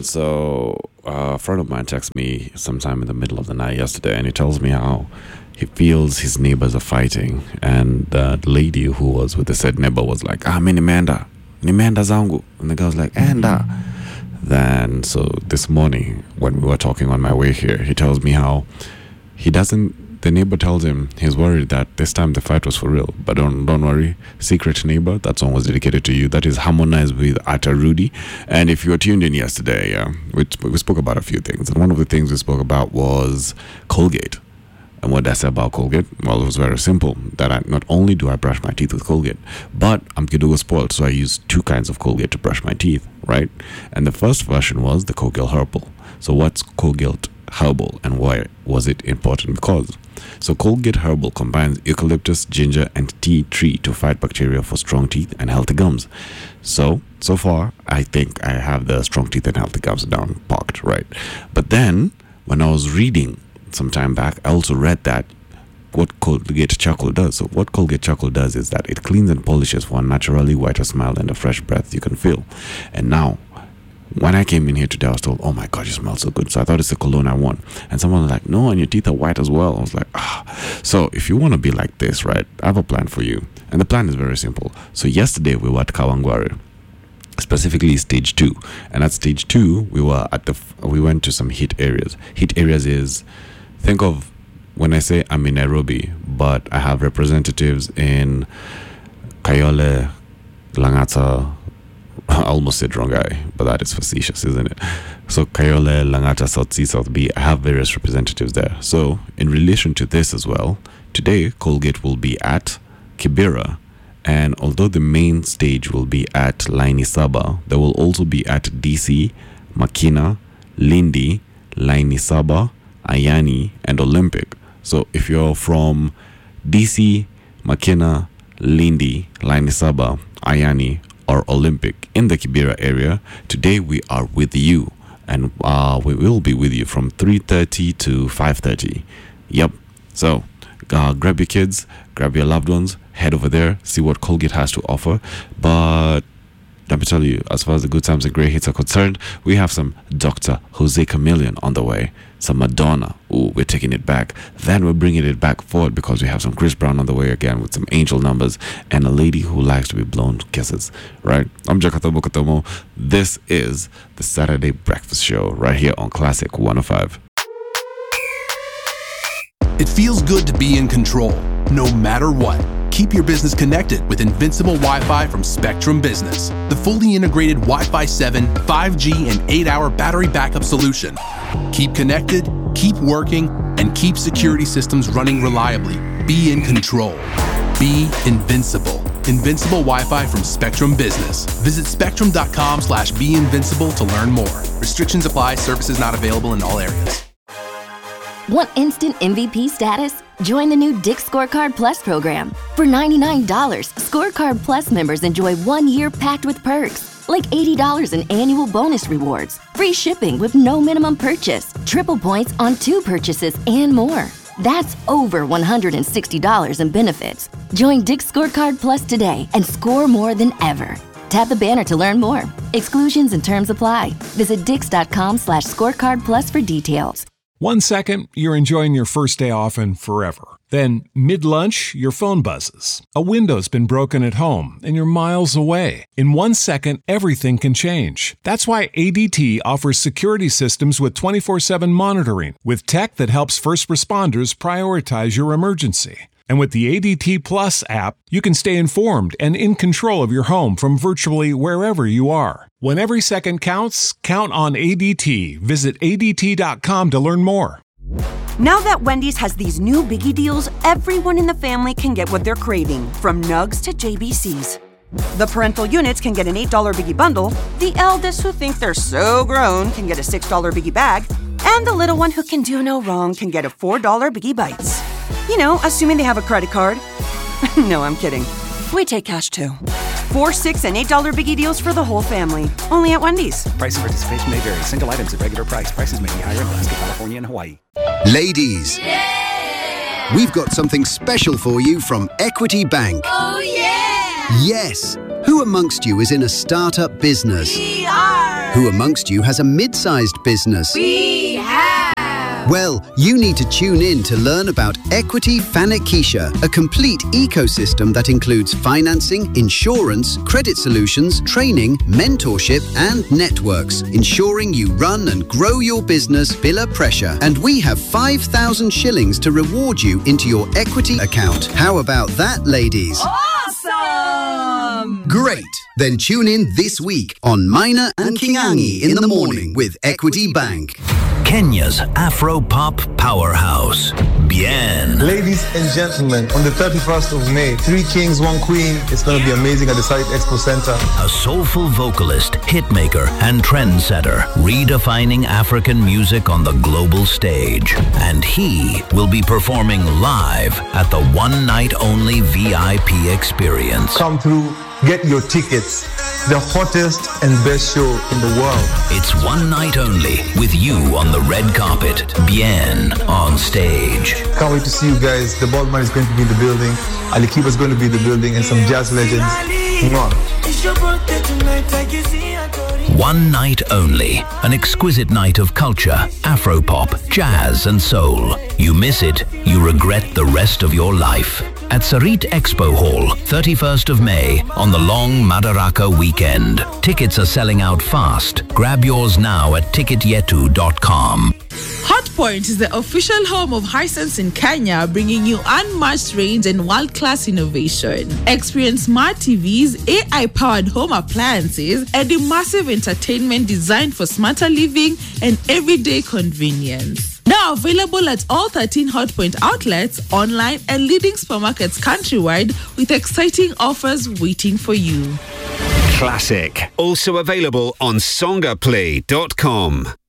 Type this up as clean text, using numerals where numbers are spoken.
So a friend of mine texted me sometime in the middle of the night yesterday, and he tells me how he feels his neighbors are fighting, and the lady who was with the said neighbor was like, mi nimeenda zangu, and the guy was like, enda. Then so this morning when we were talking on my way here, he tells me how the neighbor tells him he's worried that this time the fight was for real, but don't worry, secret neighbor, that song was dedicated to you. That is harmonized with Atta Rudy. And if you were tuned in yesterday, we spoke about a few things, and one of the things we spoke about was Colgate. And what did I say about Colgate? Well, it was very simple, that not only do I brush my teeth with Colgate, but I'm Kidogo spoiled, so I use two kinds of Colgate to brush my teeth, right? And the first version was the Colgate Herbal. So what's Colgate Herbal, and why was it important? Because so Colgate Herbal combines eucalyptus, ginger, and tea tree to fight bacteria for strong teeth and healthy gums. So far, I think I have the strong teeth and healthy gums down parked, right? But then, when I was reading some time back, I also read that what Colgate Charcoal does. So what Colgate Charcoal does is that it cleans and polishes for a naturally whiter smile and a fresh breath you can feel. And now, when I came in here today, I was told, oh my God, you smell so good. So I thought it's the cologne I want. And someone was like, no, and your teeth are white as well. I was like, So if you want to be like this, right, I have a plan for you. And the plan is very simple. So yesterday we were at Kawangware, specifically stage 2. And at stage 2, we went to some heat areas. Heat areas is, think of when I say I'm in Nairobi, but I have representatives in Kayole, Langata. I almost said wrong guy, but that is facetious, isn't it? So Kayole, Langata, South C, South B, I have various representatives there. So in relation to this as well, today Colgate will be at Kibera, and although the main stage will be at Laini Saba, there will also be at DC, Makina, Lindi, Laini Saba, Ayani, and Olympic. So if you're from DC, Makina, Lindi, Laini Saba, Ayani, or Olympic in the Kibera area, today we are with you, and we will be with you from 3:30 to 5:30. Yep. So grab your kids, grab your loved ones, head over there, see what Colgate has to offer. But let me tell you, as far as the good times and great hits are concerned, we have some Dr. Jose Chameleon on the way, some Madonna. Ooh, we're taking it back. Then we're bringing it back forward because we have some Chris Brown on the way again with some angel numbers and a lady who likes to be blown kisses, right? I'm Jakatomo Kotomo. This is the Saturday Breakfast Show right here on Classic 105. It feels good to be in control, no matter what. Keep your business connected with Invincible Wi-Fi from Spectrum Business, the fully integrated Wi-Fi 7, 5G, and 8-hour battery backup solution. Keep connected, keep working, and keep security systems running reliably. Be in control. Be invincible. Invincible Wi-Fi from Spectrum Business. Visit spectrum.com/beinvincible to learn more. Restrictions apply. Services not available in all areas. Want instant MVP status? Join the new Dick's Scorecard Plus program. For $99, Scorecard Plus members enjoy 1 year packed with perks, like $80 in annual bonus rewards, free shipping with no minimum purchase, triple points on 2 purchases, and more. That's over $160 in benefits. Join Dick's Scorecard Plus today and score more than ever. Tap the banner to learn more. Exclusions and terms apply. Visit dix.com/scorecard plus for details. 1 second, you're enjoying your first day off and forever. Then, mid-lunch, your phone buzzes. A window's been broken at home and you're miles away. In 1 second, everything can change. That's why ADT offers security systems with 24/7 monitoring, with tech that helps first responders prioritize your emergency. And with the ADT Plus app, you can stay informed and in control of your home from virtually wherever you are. When every second counts, count on ADT. Visit ADT.com to learn more. Now that Wendy's has these new biggie deals, everyone in the family can get what they're craving, from nugs to JBCs. The parental units can get an $8 biggie bundle, the eldest who think they're so grown can get a $6 biggie bag, and the little one who can do no wrong can get a $4 biggie bites. You know, assuming they have a credit card. No, I'm kidding. We take cash too. 4, 6, and $8 biggie deals for the whole family. Only at Wendy's. Price and participation may vary. Single items at regular price. Prices may be higher in Alaska, California, and Hawaii. Ladies, we've got something special for you from Equity Bank. Oh, yeah! Yes. Who amongst you is in a startup business? We are! Who amongst you has a mid-sized business? We have. Well, you need to tune in to learn about Equity Fanikisha, a complete ecosystem that includes financing, insurance, credit solutions, training, mentorship, and networks, ensuring you run and grow your business bila pressure. And we have 5,000 shillings to reward you into your equity account. How about that, ladies? Awesome! Great! Then tune in this week on Maina and Kingangi in the morning with Equity Bank. Kenya's Afro-pop powerhouse, Bien. Ladies and gentlemen, on the 31st of May, 3 Kings, 1 Queen. It's going to be amazing at the Site Expo Center. A soulful vocalist, hitmaker, and trendsetter, redefining African music on the global stage. And he will be performing live at the one-night-only VIP experience. Come through, get your tickets. The hottest and best show in the world. It's one night only with you on the red carpet. Bien on stage. Can't wait to see you guys. The Baldman is going to be in the building. Ali Kiba is going to be in the building, and some jazz legends. One night only. An exquisite night of culture, Afro-pop, jazz and soul. You miss it, you regret the rest of your life. At Sarit Expo Hall, 31st of May, on the long Madaraka weekend. Tickets are selling out fast. Grab yours now at ticketyetu.com. Hotpoint is the official home of Hisense in Kenya, bringing you unmatched range and world-class innovation. Experience smart TVs, AI-powered home appliances, and immersive entertainment designed for smarter living and everyday convenience. Now available at all 13 Hotpoint outlets, online and leading supermarkets countrywide, with exciting offers waiting for you. Classic. Also available on songaplay.com.